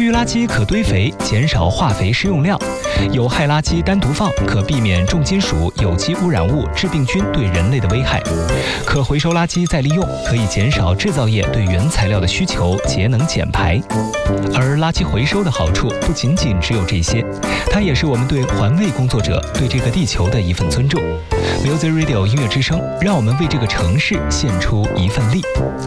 余垃圾可堆肥，减少化肥施用量；有害垃圾单独放，可避免重金属、有机污染物、致病菌对人类的危害。可回收垃圾再利用，可以减少制造业对原材料的需求，节能减排。而垃圾回收的好处不仅仅只有这些，它也是我们对环卫工作者、对这个地球的一份尊重。Music Radio 音乐之声，让我们为这个城市献出一份力。